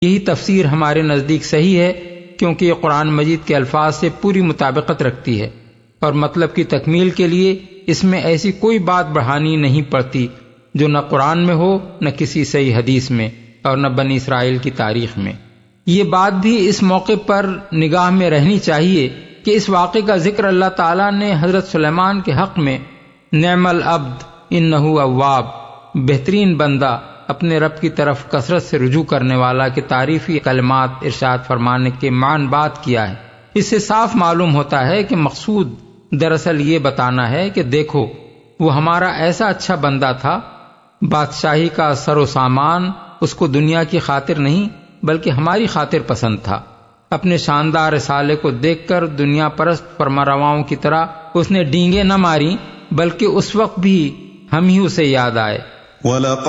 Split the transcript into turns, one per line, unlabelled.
यही तफसीर हमारे नज़दीक सही है, क्योंकि ये कुरान मजीद के अल्फाज से पूरी मुताबिकत रखती है और मतलब की तकमील के लिए इसमें ऐसी कोई बात बढ़ानी नहीं पड़ती जो न कुरान में हो, न किसी सही हदीस में और न बनी इसराइल की तारीख में। ये बात भी इस मौके पर निगाह में रहनी चाहिए कि इस वाक़े का जिक्र अल्लाह ताला ने हज़रत सुलेमान के हक़ में नेमल अब्द इन्नहु अव्वाब, बेहतरीन बंदा, अपने रब की तरफ कसरत से रुजू करने वाला के तारीफी कलमात इरशाद फरमाने के मान बात किया है। इससे साफ मालूम होता है कि मकसूद दरअसल ये बताना है कि देखो वो हमारा ऐसा अच्छा बंदा था, बादशाही का सरो सामान उसको दुनिया की खातिर नहीं बल्कि हमारी खातिर पसंद था। अपने शानदार रिसाले को देखकर दुनिया परस्त फरमारवाओं की तरह उसने डींगे न मारी, बल्कि उस वक्त भी हम ही उसे याद आए।